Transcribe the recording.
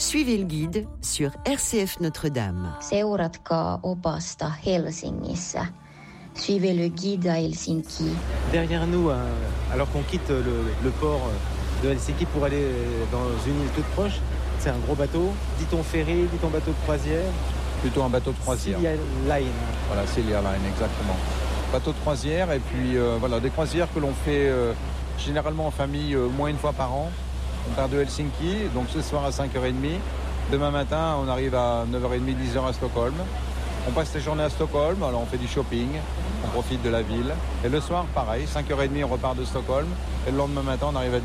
Suivez le guide sur RCF Notre-Dame. Seuratkaa opasta Helsingissä. Suivez le guide à Helsinki. Derrière nous, alors qu'on quitte le port de Helsinki pour aller dans une île toute proche, c'est un gros bateau. Dit-on ferry, dit-on bateau de croisière? Plutôt un bateau de croisière. Silja Line. Voilà, Silja Line, exactement. Bateau de croisière et puis voilà, des croisières que l'on fait généralement en famille au moins une fois par an. On part de Helsinki, donc ce soir à 5h30. Demain matin, on arrive à 9h30, 10h à Stockholm. On passe les journées à Stockholm, alors on fait du shopping, on profite de la ville. Et le soir, pareil, 5h30, on repart de Stockholm. Et le lendemain matin, on arrive à